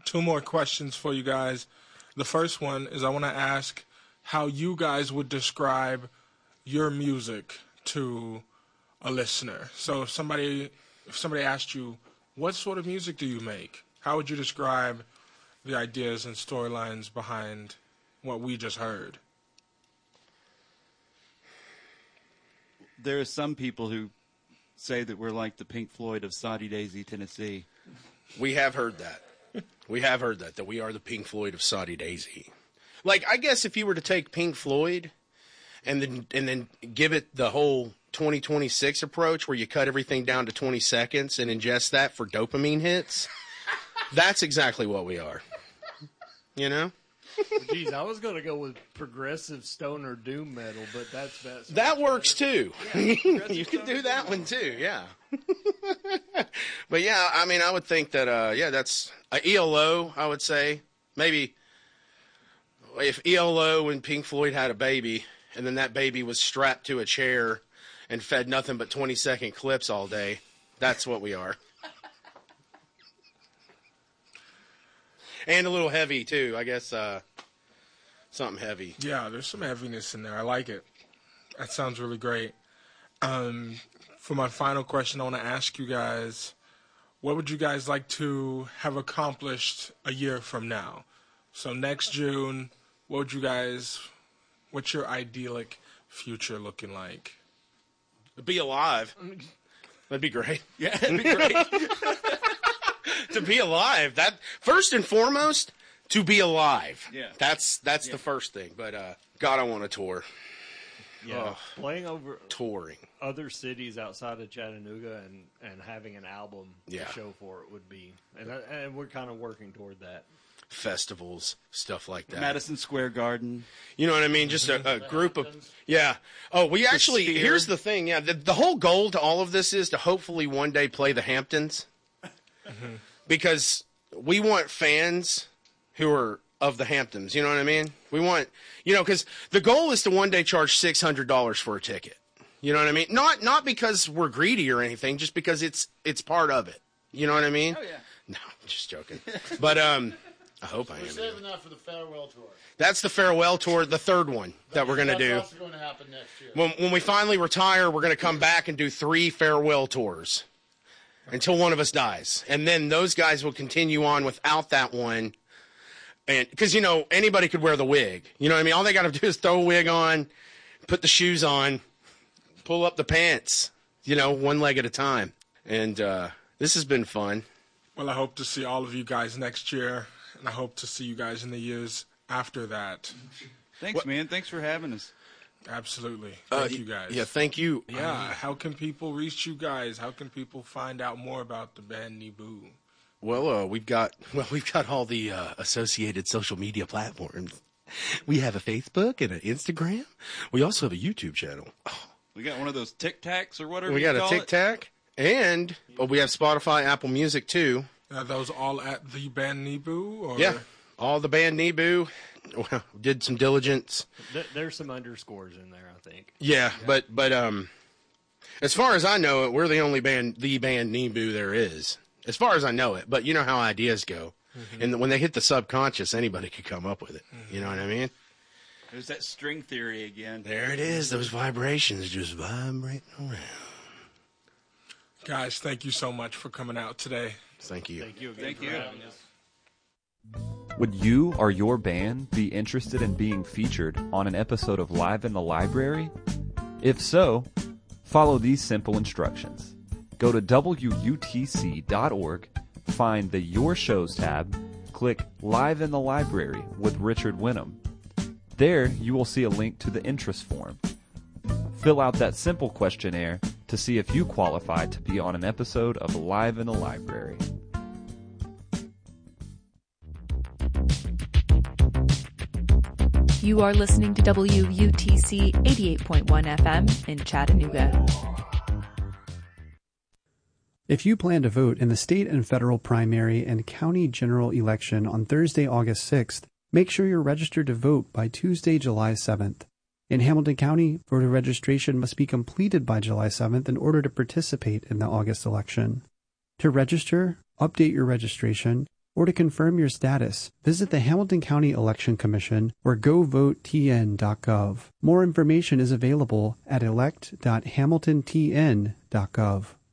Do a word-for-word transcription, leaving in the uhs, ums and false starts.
two more questions for you guys. The first one is I want to ask how you guys would describe your music to a listener. So if somebody, if somebody asked you, what sort of music do you make? How would you describe the ideas and storylines behind what we just heard? There are some people who say that we're like the Pink Floyd of Soddy Daisy, Tennessee. We have heard that. We have heard that, that we are the Pink Floyd of Soddy Daisy. Like, I guess if you were to take Pink Floyd and then and then give it the whole twenty twenty-six approach where you cut everything down to twenty seconds and ingest that for dopamine hits, that's exactly what we are. You know? Geez, I was going to go with progressive stoner doom metal, but that's that's that works too. Yeah, you can do that one too, yeah. But yeah, I mean, I would think that uh, yeah, that's uh, E L O. I would say maybe if E L O and Pink Floyd had a baby, and then that baby was strapped to a chair and fed nothing but twenty second clips all day, that's what we are. And a little heavy, too. I guess uh, something heavy. Yeah, there's some heaviness in there. I like it. That sounds really great. Um, for my final question, I want to ask you guys, what would you guys like to have accomplished a year from now? So next June, what would you guys, what's your idyllic future looking like? Be alive. That'd be great. Yeah, that'd be great. To be alive, that first and foremost, to be alive. Yeah, that's that's yeah. the first thing. But uh, God, I want to tour. Yeah, oh, playing over touring other cities outside of Chattanooga and, and having an album yeah. to show for it would be, and and we're kind of working toward that. Festivals, stuff like that. Madison Square Garden. You know what I mean? Just a, a group of yeah. Oh, we actually. Sphere. Here's the thing. Yeah, the, the whole goal to all of this is to hopefully one day play the Hamptons. Mm-hmm. Because we want fans who are of the Hamptons, you know what I mean? We want, you know, because the goal is to one day charge six hundred dollars for a ticket. You know what I mean? Not not because we're greedy or anything, just because it's it's part of it. You know what I mean? Oh, yeah. No, I'm just joking. But um, I hope I am. We're saving that for the farewell tour. That's the farewell tour, the third one that we're going to do. That's also going to happen next year. When, when we finally retire, we're going to come back and do three farewell tours. Until one of us dies. And then those guys will continue on without that one. And because, you know, anybody could wear the wig. You know what I mean? All they got to do is throw a wig on, put the shoes on, pull up the pants, you know, one leg at a time. And uh, this has been fun. Well, I hope to see all of you guys next year. And I hope to see you guys in the years after that. Thanks, what? man. Thanks for having us. Absolutely. Thank uh, you guys. Yeah, thank you. Yeah, how can people reach you guys? How can people find out more about the band Niboo? Well, uh, we've got well, we've got all the uh, associated social media platforms. We have a Facebook and an Instagram. We also have a YouTube channel. Oh. We got one of those Tic Tacs or whatever. We you got call a Tic Tac, and oh, we have Spotify, Apple Music too. Are those all at the band Niboo? Or? Yeah, all the band Niboo. Well, did some diligence. There's some underscores in there, I think. Yeah, but but um, as far as I know it, we're the only band, the band Niboo there is. As far as I know it, but you know how ideas go, mm-hmm. and when they hit the subconscious, anybody could come up with it. Mm-hmm. You know what I mean? There's that string theory again. There it is. Those vibrations just vibrating around. Guys, thank you so much for coming out today. Thank you. Thank you. Thank you. Would you or your band be interested in being featured on an episode of Live in the Library? If so, follow these simple instructions. Go to W U T C dot org, find the Your Shows tab, click Live in the Library with Richard Winham. There, you will see a link to the interest form. Fill out that simple questionnaire to see if you qualify to be on an episode of Live in the Library. You are listening to W U T C eighty-eight point one F M in Chattanooga. If you plan to vote in the state and federal primary and county general election on Thursday, August sixth, make sure you're registered to vote by Tuesday, July seventh. In Hamilton County, voter registration must be completed by July seventh in order to participate in the August election. To register, update your registration, Or to confirm your status, visit the Hamilton County Election Commission or go vote t n dot gov. More information is available at elect dot hamilton t n dot gov.